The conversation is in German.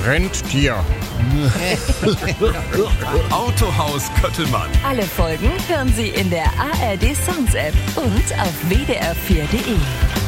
Rentier. Autohaus Köttelmann. Alle Folgen hören Sie in der ARD Sounds App und auf wdr4.de.